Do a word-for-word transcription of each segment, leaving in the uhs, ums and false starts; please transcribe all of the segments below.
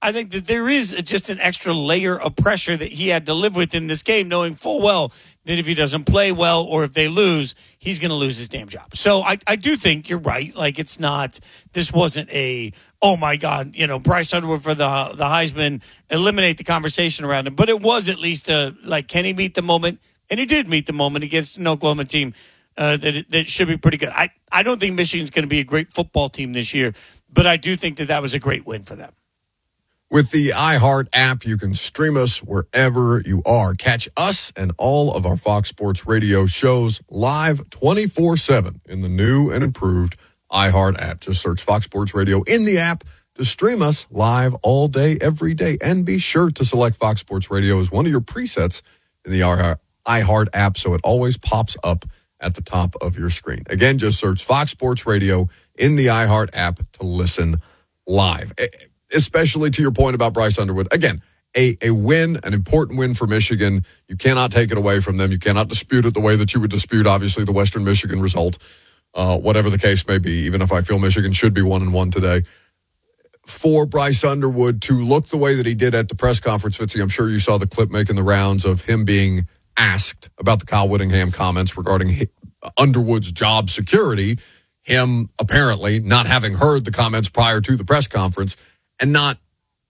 I think that there is just an extra layer of pressure that he had to live with in this game, knowing full well that if he doesn't play well or if they lose, he's going to lose his damn job. So I, I do think you're right. Like, it's not, this wasn't a, oh my God, you know, Bryce Underwood for the the Heisman, eliminate the conversation around him. But it was at least a, like, can he meet the moment? And he did meet the moment against an Oklahoma team uh, that that should be pretty good. I, I don't think Michigan's going to be a great football team this year, but I do think that that was a great win for them. With the iHeart app, you can stream us wherever you are. Catch us and all of our Fox Sports Radio shows live twenty-four seven in the new and improved iHeart app. Just search Fox Sports Radio in the app to stream us live all day, every day. And be sure to select Fox Sports Radio as one of your presets in the iHeart app so it always pops up at the top of your screen. Again, just search Fox Sports Radio in the iHeart app to listen live. Especially to your point about Bryce Underwood. Again, a, a win, an important win for Michigan. You cannot take it away from them. You cannot dispute it the way that you would dispute, obviously, the Western Michigan result, uh, whatever the case may be, even if I feel Michigan should be one and one today. For Bryce Underwood to look the way that he did at the press conference, Fitzy, I'm sure you saw the clip making the rounds of him being asked about the Kyle Whittingham comments regarding Underwood's job security, him apparently not having heard the comments prior to the press conference, and not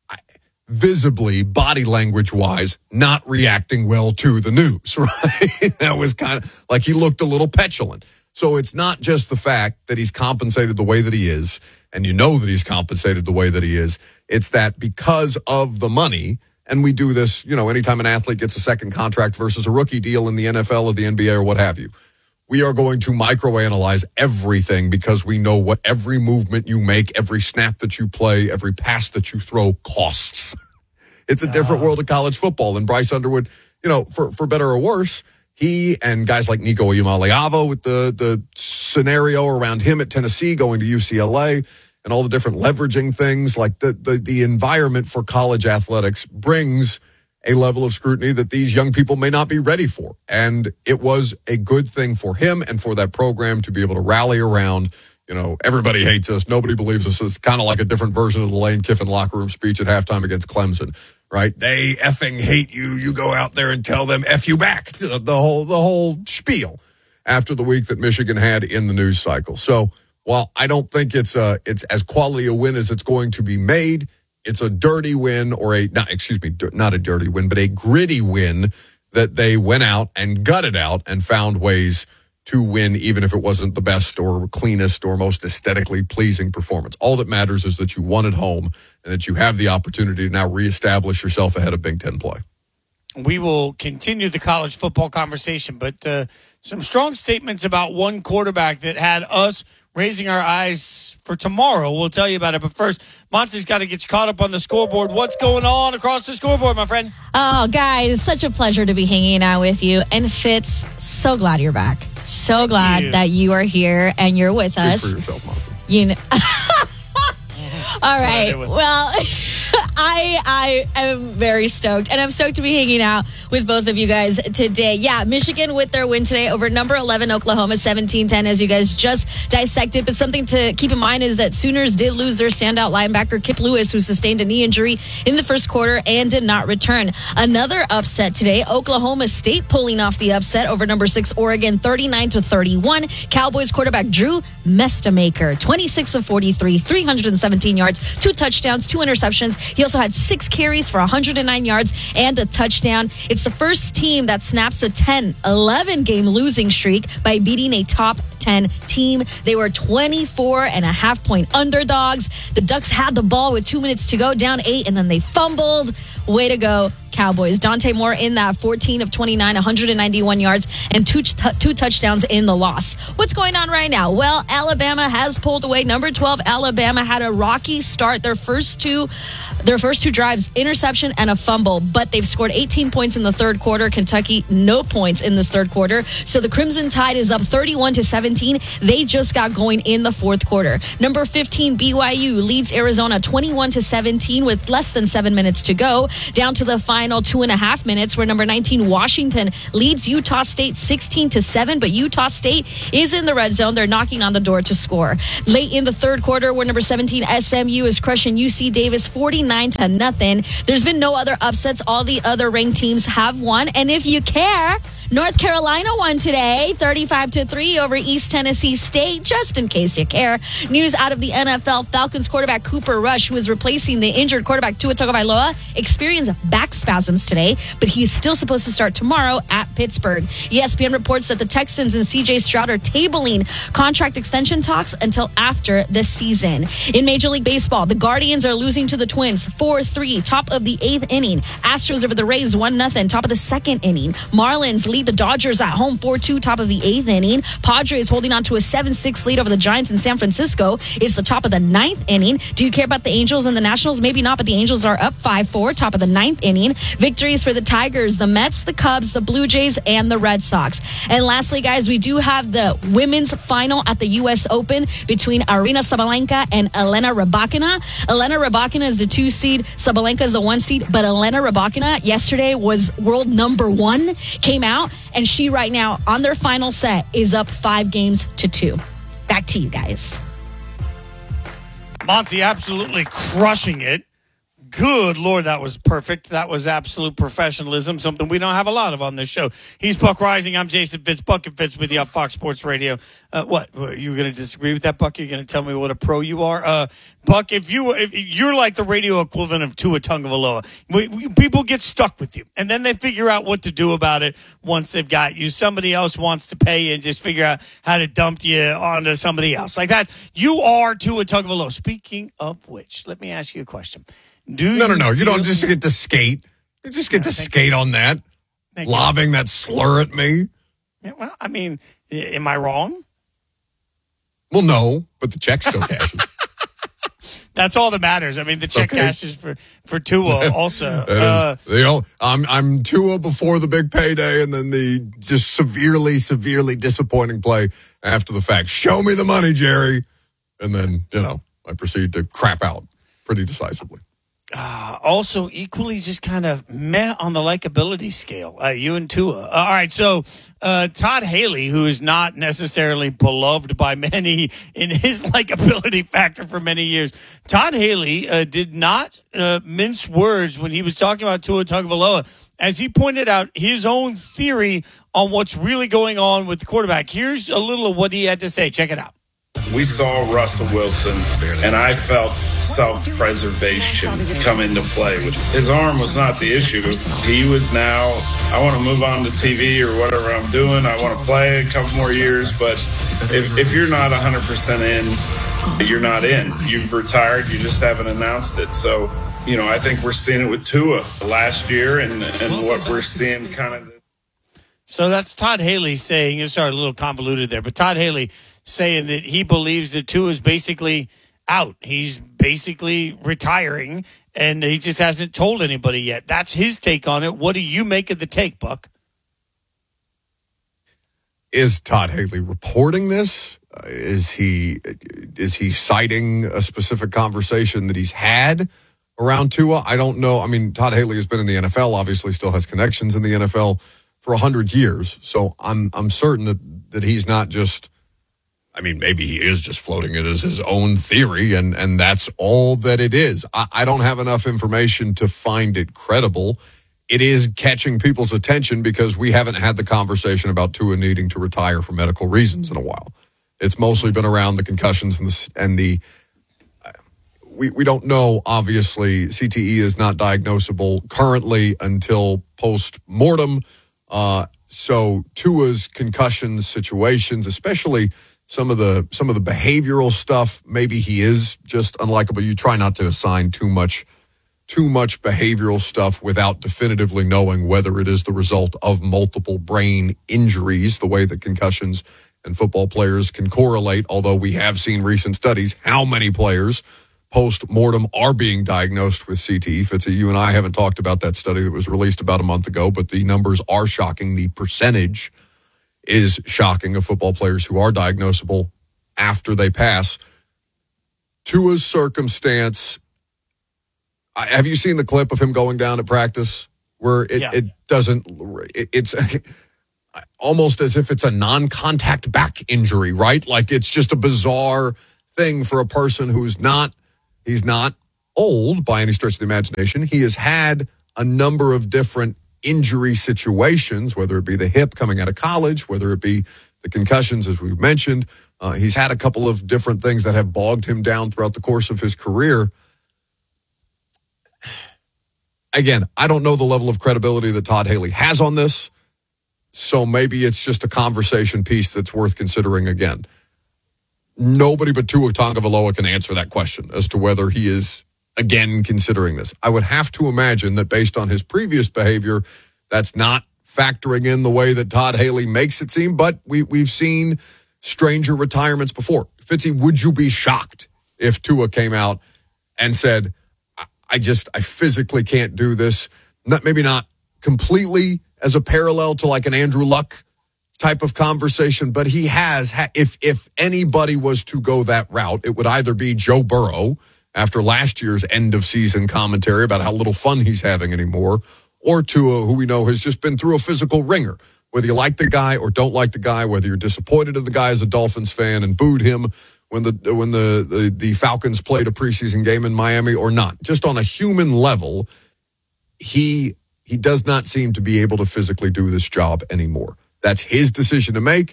visibly, body language-wise, not reacting well to the news, right? That was kind of like he looked a little petulant. So it's not just the fact that he's compensated the way that he is, and you know that he's compensated the way that he is. It's that because of the money, and we do this, you know, anytime an athlete gets a second contract versus a rookie deal in the N F L or the N B A or what have you, we are going to microanalyze everything because we know what every movement you make, every snap that you play, every pass that you throw costs. It's a different world of college football. And Bryce Underwood, you know, for, for better or worse, he and guys like Nico Iamaleava with the, the scenario around him at Tennessee going to U C L A and all the different leveraging things, like the, the, the environment for college athletics brings a level of scrutiny that these young people may not be ready for. And it was a good thing for him and for that program to be able to rally around, you know, everybody hates us, nobody believes us. It's kind of like a different version of the Lane Kiffin locker room speech at halftime against Clemson, right? They effing hate you. You go out there and tell them F you back. The, the whole the whole spiel after the week that Michigan had in the news cycle. So while I don't think it's a, it's as quality a win as it's going to be made, it's a dirty win or a, not, excuse me, not a dirty win, but a gritty win that they went out and gutted out and found ways to win, even if it wasn't the best or cleanest or most aesthetically pleasing performance. All that matters is that you won at home and that you have the opportunity to now reestablish yourself ahead of Big Ten play. We will continue the college football conversation, but uh, some strong statements about one quarterback that had us raising our eyes for tomorrow. We'll tell you about it. But first, Monty's got to get you caught up on the scoreboard. What's going on across the scoreboard, my friend? Oh, guys, it's such a pleasure to be hanging out with you. And Fitz, so glad you're back. So Thank glad you. that you are here and you're with Good us. for yourself, Monty. You know. All right. Well, I I am very stoked, and I'm stoked to be hanging out with both of you guys today. Yeah, Michigan with their win today over number eleven Oklahoma, seventeen ten, as you guys just dissected. But something to keep in mind is that Sooners did lose their standout linebacker, Kip Lewis, who sustained a knee injury in the first quarter and did not return. Another upset today, Oklahoma State pulling off the upset over number six Oregon, thirty-nine to thirty-one. Cowboys quarterback Drew Mestamaker, twenty-six of forty-three, three hundred seventeen yards, two touchdowns, two interceptions. He also had six carries for one hundred nine yards and a touchdown. It's the first team that snaps a ten eleven game losing streak by beating a top ten team. They were twenty-four and a half point underdogs. The Ducks had the ball with two minutes to go, down eight, and then they fumbled. Way to go, Cowboys. Dante Moore in that fourteen of twenty-nine, one hundred ninety-one yards, and two, t- two touchdowns in the loss. What's going on right now? Well, Alabama has pulled away. Number twelve, Alabama had a rocky start. Their first two, their first two drives, interception and a fumble, but they've scored eighteen points in the third quarter. Kentucky, no points in this third quarter. So the Crimson Tide is up thirty-one to seventeen. They just got going in the fourth quarter. Number fifteen, B Y U leads Arizona twenty-one to seventeen with less than seven minutes to go. Down to the final final two and a half minutes, where number nineteen Washington leads Utah State sixteen to seven, but Utah State is in the red zone. They're knocking on the door to score. Late in the third quarter, where number seventeen S M U is crushing U C Davis forty-nine to nothing. There's been no other upsets. All the other ranked teams have won. And if you care, North Carolina won today, thirty-five to three over East Tennessee State, just in case you care. News out of the N F L, Falcons quarterback Cooper Rush, who is replacing the injured quarterback Tua Tagovailoa, experienced back spasms today, but he's still supposed to start tomorrow at Pittsburgh. E S P N reports that the Texans and C J Stroud are tabling contract extension talks until after the season. In Major League Baseball, the Guardians are losing to the Twins four three, top of the eighth inning. Astros over the Rays one nothing, top of the second inning. Marlins lead the Dodgers at home four two, top of the eighth inning. Padres holding on to a seven six lead over the Giants in San Francisco. It's the top of the ninth inning. Do you care about the Angels and the Nationals? Maybe not, but the Angels are up five four, top of the ninth inning. Victories for the Tigers, the Mets, the Cubs, the Blue Jays, and the Red Sox. And lastly, guys, we do have the women's final at the U S Open between Aryna Sabalenka and Elena Rybakina. Elena Rybakina is the two seed. Sabalenka is the one seed. But Elena Rybakina yesterday was world number one, came out, and she right now on their final set is up five games to two. Back to you guys. Monty absolutely crushing it. Good Lord, that was perfect. That was absolute professionalism, something we don't have a lot of on this show. He's Buck Rising. I'm Jason Fitz. Buck and Fitz with you on Fox Sports Radio. Uh, what? You going to disagree with that, Buck? You're going to tell me what a pro you are? Uh, Buck, if, you, if you're like the radio equivalent of Tua Tagovailoa, we, we, people get stuck with you, and then they figure out what to do about it once they've got you. Somebody else wants to pay you and just figure out how to dump you onto somebody else. Like that, you are Tua Tagovailoa. Speaking of which, let me ask you a question. Do no, no, no. You feel- don't just get to skate. You just get Yeah, to thank skate you. on that. Thank lobbing you. that slur at me. Yeah, well, I mean, am I wrong? Well, no, but the check still cashes. That's all that matters. I mean, the check Okay. cashes for, for Tua also. That Uh, is, you know, I'm I'm Tua before the big payday, and then the just severely, severely disappointing play after the fact. Show me the money, Jerry, and then you know I proceed to crap out pretty decisively. Uh, also, equally just kind of meh on the likability scale. Uh, you and Tua. Uh, all right, so uh, Todd Haley, who is not necessarily beloved by many in his likability factor for many years, Todd Haley uh, did not uh, mince words when he was talking about Tua Tagovailoa, as he pointed out his own theory on what's really going on with the quarterback. Here's a little of what he had to say. Check it out. We saw Russell Wilson, and I felt self-preservation come into play. His arm was not the issue. He was now, I want to move on to T V or whatever I'm doing. I want to play a couple more years. But if, if you're not one hundred percent in, you're not in. You've retired. You just haven't announced it. So, you know, I think we're seeing it with Tua last year and, and what we're seeing kind of. So that's Todd Haley saying, sorry, a little convoluted there, but Todd Haley saying that he believes that Tua is basically out. He's basically retiring, and he just hasn't told anybody yet. That's his take on it. What do you make of the take, Buck? Is Todd Haley reporting this? Uh, is he is he citing a specific conversation that he's had around Tua? I don't know. I mean, Todd Haley has been in the N F L, obviously still has connections in the N F L for a hundred years. So I'm I'm certain that, that he's not just, I mean, maybe he is just floating it as his own theory, and, and that's all that it is. I, I don't have enough information to find it credible. It is catching people's attention because we haven't had the conversation about Tua needing to retire for medical reasons in a while. It's mostly been around the concussions and the, and the we, we don't know, obviously. C T E is not diagnosable currently until post-mortem. Uh, so Tua's concussion situations, especially some of the some of the behavioral stuff, maybe he is just unlikable. You try not to assign too much too much behavioral stuff without definitively knowing whether it is the result of multiple brain injuries, the way that concussions and football players can correlate, although we have seen recent studies how many players post-mortem are being diagnosed with C T E. Fitzy, you and I haven't talked about that study that was released about a month ago, but the numbers are shocking. The percentage is shocking of football players who are diagnosable after they pass. Tua's circumstance, have you seen the clip of him going down to practice? where it, Yeah. it doesn't, it, it's almost as if it's a non-contact back injury, right? Like it's just a bizarre thing for a person who's not, he's not old by any stretch of the imagination. He has had a number of different injury situations, whether it be the hip coming out of college, whether it be the concussions, as we've mentioned. Uh, he's had a couple of different things that have bogged him down throughout the course of his career. Again, I don't know the level of credibility that Todd Haley has on this, so maybe it's just a conversation piece that's worth considering again. Nobody but Tua Tagovailoa can answer that question as to whether he is, again, considering this. I would have to imagine that based on his previous behavior, that's not factoring in the way that Todd Haley makes it seem, but we, we've seen stranger retirements before. Fitzy, would you be shocked if Tua came out and said, I just, I physically can't do this? Not, maybe not completely as a parallel to like an Andrew Luck type of conversation, but he has, if if anybody was to go that route, it would either be Joe Burrow after last year's end of season commentary about how little fun he's having anymore, or Tua, who we know has just been through a physical ringer. Whether you like the guy or don't like the guy, whether you're disappointed in the guy as a Dolphins fan and booed him when the when the, the, the Falcons played a preseason game in Miami or not. Just on a human level, he he does not seem to be able to physically do this job anymore. That's his decision to make,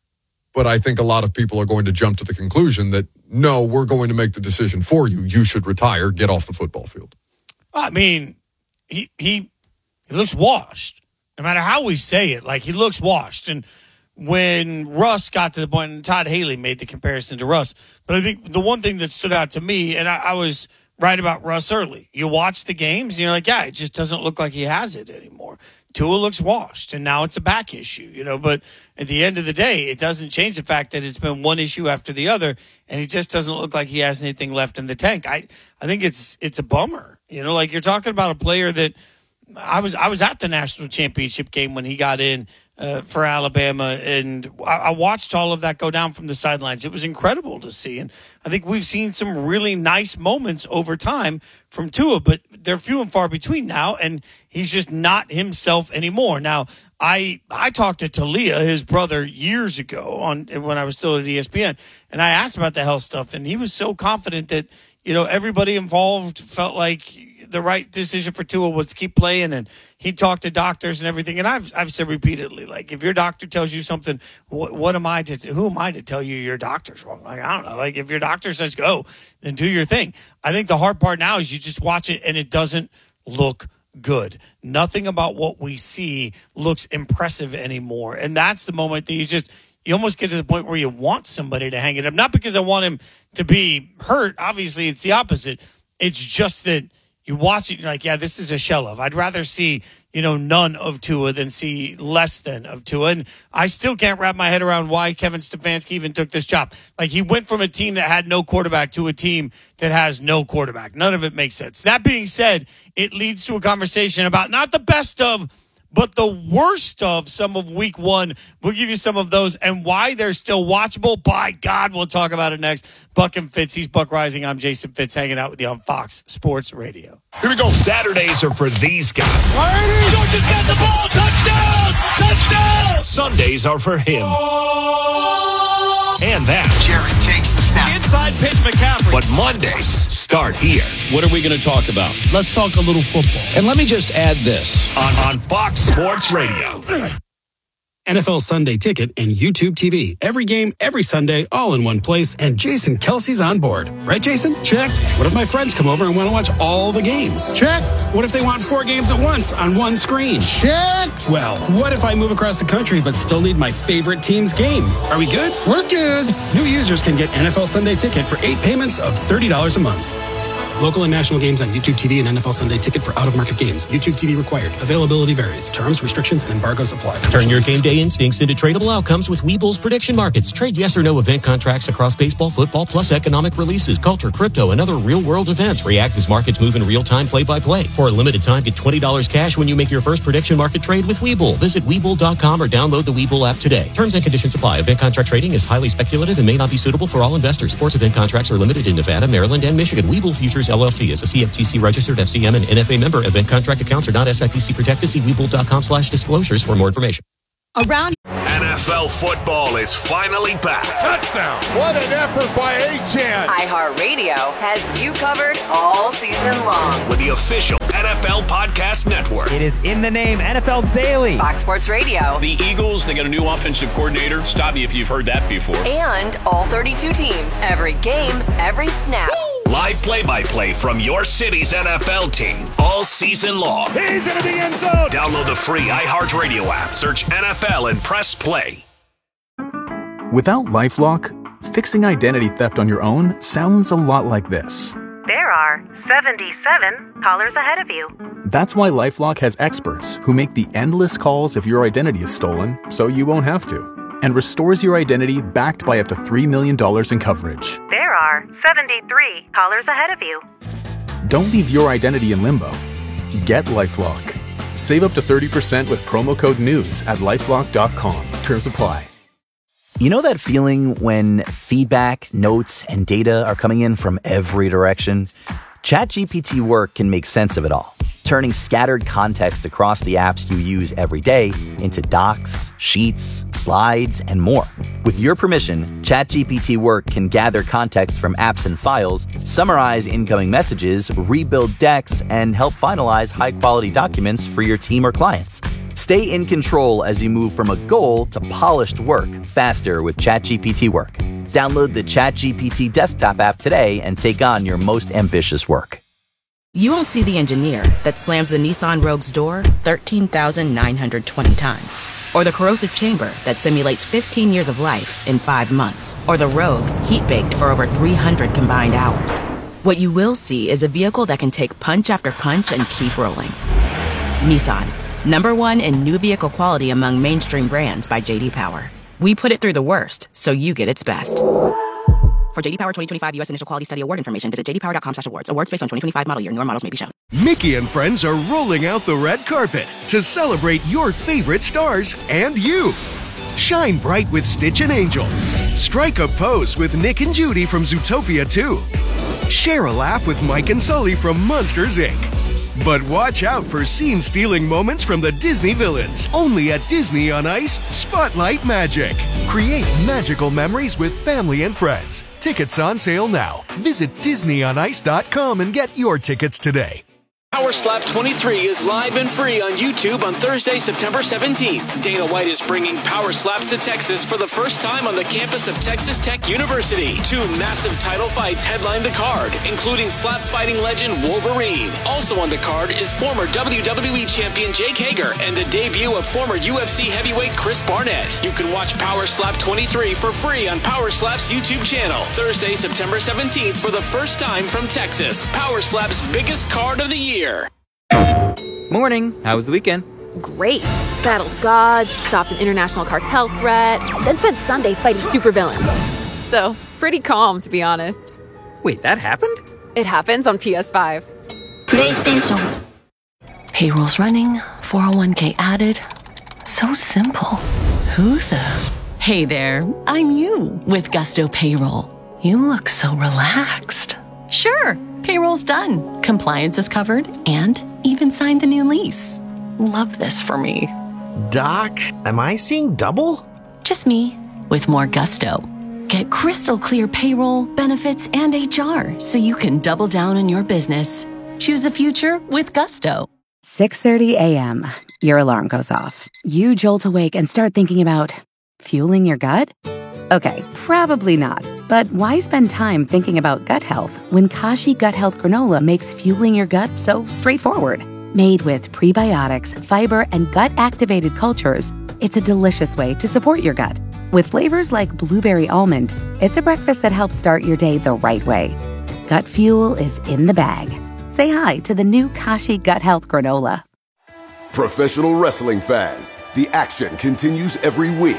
but I think a lot of people are going to jump to the conclusion that, no, we're going to make the decision for you. You should retire, get off the football field. I mean, he he he looks washed. No matter how we say it, like he looks washed. And when Russ got to the point, and Todd Haley made the comparison to Russ, but I think the one thing that stood out to me, and I, I was right about Russ early, you watch the games, and you're like, yeah, it just doesn't look like he has it anymore. Tua looks washed, and now it's a back issue, you know, but at the end of the day, it doesn't change the fact that it's been one issue after the other, and it just doesn't look like he has anything left in the tank. I, I think it's it's a bummer, you know, like you're talking about a player that I was I was at the national championship game when he got in uh, for Alabama, and I, I watched all of that go down from the sidelines. It was incredible to see, and I think we've seen some really nice moments over time from Tua, but they're few and far between now, and he's just not himself anymore. Now, I I talked to Talia, his brother, years ago on when I was still at E S P N, and I asked about the health stuff, and he was so confident that, you know, everybody involved felt like the right decision for Tua was to keep playing, and he talked to doctors and everything. And I've I've said repeatedly, like, if your doctor tells you something, what, what am I to who am I to tell you your doctor's wrong? Like, I don't know. Like, if your doctor says go, then do your thing. I think the hard part now is you just watch it and it doesn't look good. Nothing about what we see looks impressive anymore, and that's the moment that you just. You almost get to the point where you want somebody to hang it up. Not because I want him to be hurt. Obviously, it's the opposite. It's just that you watch it, you're like, yeah, this is a shell of. I'd rather see, you know, none of Tua than see less than of Tua. And I still can't wrap my head around why Kevin Stefanski even took this job. Like, he went from a team that had no quarterback to a team that has no quarterback. None of it makes sense. That being said, it leads to a conversation about not the best of, but the worst of some of week one. We'll give you some of those and why they're still watchable. By God, we'll talk about it next. Buck and Fitz. He's Buck Rising. I'm Jason Fitz, hanging out with you on Fox Sports Radio. Here we go. Saturdays are for these guys. Georgia's got the ball. Touchdown! Touchdown! Sundays are for him. And that. Jared takes the snap. Inside pitch, McCaffrey. But Mondays start here. What are we going to talk about? Let's talk a little football. And let me just add this. On, on Fox Sports Radio. N F L Sunday Ticket and YouTube T V. Every game, every Sunday, all in one place. And Jason Kelsey's on board. Right, Jason? Check. What if my friends come over and want to watch all the games? Check. What if they want four games at once on one screen? Check. Well, what if I move across the country but still need my favorite team's game? Are we good? We're good. New users can get N F L Sunday Ticket for eight payments of thirty dollars a month. Local and national games on YouTube T V and N F L Sunday Ticket for out-of-market games. YouTube T V required. Availability varies. Terms, restrictions, and embargoes apply. Turn your game day instincts into tradable outcomes with Webull's prediction markets. Trade yes or no event contracts across baseball, football, plus economic releases, culture, crypto, and other real-world events. React as markets move in real time, play-by-play. For a limited time, get twenty dollars cash when you make your first prediction market trade with Webull. Visit Webull dot com or download the Webull app today. Terms and conditions apply. Event contract trading is highly speculative and may not be suitable for all investors. Sports event contracts are limited in Nevada, Maryland, and Michigan. Webull Futures L L C is a C F T C registered F C M and N F A member. Event contract accounts are not S I P C protected. See Webull dot com slash disclosures for more information. Around N F L football is finally back. Touchdown. What an effort by Achane. iHeartRadio has you covered all season long. With the official N F L Podcast Network. It is in the name, N F L Daily. Fox Sports Radio. The Eagles, they got a new offensive coordinator. Stop me if you've heard that before. And all thirty-two teams. Every game, every snap. Woo! Live play-by-play from your city's N F L team all season long. He's into the end zone. Download the free iHeartRadio app. Search N F L and press play. Without LifeLock, fixing identity theft on your own sounds a lot like this. There are seventy-seven callers ahead of you. That's why LifeLock has experts who make the endless calls if your identity is stolen so you won't have to, and restores your identity backed by up to three million dollars in coverage. There are seventy-three callers ahead of you. Don't leave your identity in limbo. Get LifeLock. Save up to thirty percent with promo code NEWS at lifelock dot com. Terms apply. You know that feeling when feedback, notes, and data are coming in from every direction? ChatGPT Work can make sense of it all, turning scattered context across the apps you use every day into docs, sheets, slides, and more. With your permission, ChatGPT Work can gather context from apps and files, summarize incoming messages, rebuild decks, and help finalize high-quality documents for your team or clients. Stay in control as you move from a goal to polished work faster with ChatGPT Work. Download the ChatGPT desktop app today and take on your most ambitious work. You won't see the engineer that slams the Nissan Rogue's door thirteen thousand nine hundred twenty times. Or the corrosive chamber that simulates fifteen years of life in five months. Or the Rogue heat-baked for over three hundred combined hours. What you will see is a vehicle that can take punch after punch and keep rolling. Nissan. Number one in new vehicle quality among mainstream brands by J D Power. We put it through the worst, so you get its best. For J D Power twenty twenty-five U S Initial Quality Study Award information, visit j d power dot com slash awards. Awards based on twenty twenty-five model year. Newer models may be shown. Mickey and friends are rolling out the red carpet to celebrate your favorite stars and you. Shine bright with Stitch and Angel. Strike a pose with Nick and Judy from Zootopia two. Share a laugh with Mike and Sully from Monsters, Incorporated. But watch out for scene-stealing moments from the Disney villains. Only at Disney on Ice, Spotlight Magic. Create magical memories with family and friends. Tickets on sale now. Visit disney on ice dot com and get your tickets today. Power Slap twenty-three is live and free on YouTube on Thursday, September seventeenth. Dana White is bringing Power Slaps to Texas for the first time on the campus of Texas Tech University. Two massive title fights headline the card, including slap fighting legend Wolverine. Also on the card is former W W E champion Jake Hager and the debut of former U F C heavyweight Chris Barnett. You can watch Power Slap twenty-three for free on Power Slap's YouTube channel. Thursday, September seventeenth for the first time from Texas. Power Slap's biggest card of the year. Morning. How was the weekend? Great. Battled gods, stopped an international cartel threat, then spent Sunday fighting supervillains. So, pretty calm, to be honest. Wait, that happened? It happens on P S five. PlayStation. Payroll's running, four oh one k added. So simple. Who the? Hey there, I'm you with Gusto Payroll. You look so relaxed. Sure. Payroll's done. Compliance is covered and even signed the new lease. Love this for me. Doc, am I seeing double? Just me with more gusto. Get crystal clear payroll, benefits, and H R so you can double down on your business. Choose a future with Gusto. six thirty a.m. Your alarm goes off. You jolt awake and start thinking about fueling your gut? Okay, probably not. But why spend time thinking about gut health when Kashi Gut Health Granola makes fueling your gut so straightforward? Made with prebiotics, fiber, and gut-activated cultures, it's a delicious way to support your gut. With flavors like blueberry almond, it's a breakfast that helps start your day the right way. Gut fuel is in the bag. Say hi to the new Kashi Gut Health Granola. Professional wrestling fans, the action continues every week.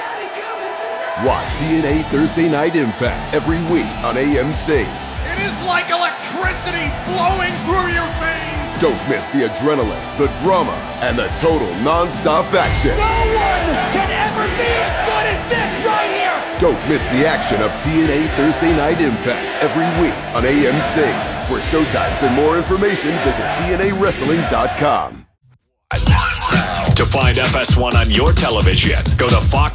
Watch T N A Thursday Night Impact every week on A M C. It is like electricity flowing through your veins. Don't miss the adrenaline, the drama, and the total non-stop action. No one can ever be as good as this right here. Don't miss the action of T N A Thursday Night Impact every week on A M C. For showtimes and more information, visit T N A wrestling dot com. To find F S one on your television, go to Fox